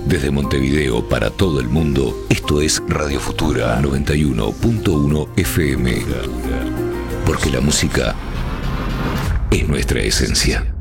Desde Montevideo para todo el mundo, esto es Radio Futura 91.1 FM. Porque la música es nuestra esencia.